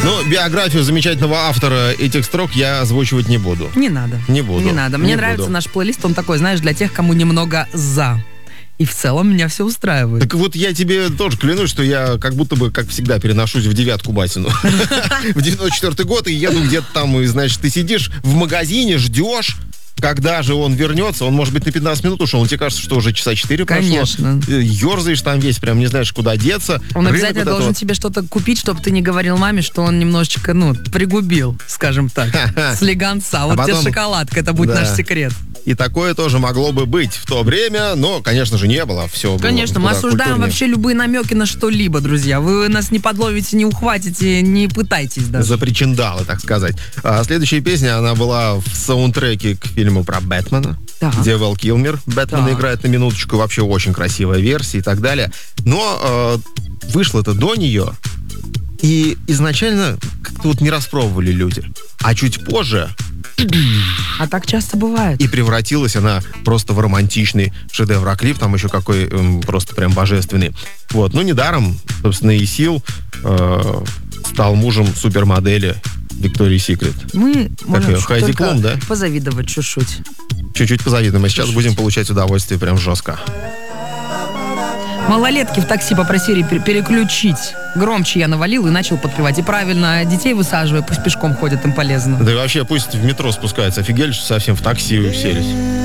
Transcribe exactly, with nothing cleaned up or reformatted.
Но биографию замечательного автора этих строк я озвучивать не буду. Не надо. Не буду. Не надо. Мне не нравится буду. наш плейлист, он такой, знаешь, для тех, кому немного за. И в целом меня все устраивает. Так вот я тебе тоже клянусь, что я как будто бы, как всегда, переношусь в девятку Басину. В девяносто четвёртый год и еду где-то там, и, значит, ты сидишь в магазине, ждешь, когда же он вернется. Он, может быть, на пятнадцать минут ушел, но тебе кажется, что уже часа четыре прошло. Конечно. Ерзаешь там весь, прям не знаешь, куда деться. Он Рынок обязательно вот должен это тебе что-то купить, чтобы ты не говорил маме, что он немножечко, ну, пригубил, скажем так, слегонца. Вот тебе потом- шоколадка, это будет Да. наш секрет. И такое тоже могло бы быть в то время, но, конечно же, не было. Все было Конечно, мы куда осуждаем культурнее. вообще любые намеки на что-либо, друзья. Вы нас не подловите, не ухватите, не пытайтесь даже. За причиндалы, так сказать. А следующая песня, она была в саундтреке к фильму про Бэтмена, Так. где Вэл Килмер Бэтмена Так. играет на минуточку. Вообще очень красивая версия и так далее. Но э, вышло это до нее, и изначально как-то вот не распробовали люди. А чуть позже А так часто бывает. и превратилась она просто в романтичный шедевр. А клип там еще какой эм, просто прям божественный. Вот. Ну, недаром, собственно, и Сил э, стал мужем супермодели Виктории Секрет. Мы можем её, Хайди только Клум, да? позавидовать чуть-чуть. Чуть-чуть позавидуем. А сейчас Чуть-чуть. будем получать удовольствие прям жестко. Малолетки в такси попросили пер- переключить. Громче я навалил и начал подпевать. И правильно, детей высаживай, пусть пешком ходят, им полезно. Да и вообще пусть в метро спускаются. Офигели, что совсем в такси уселись.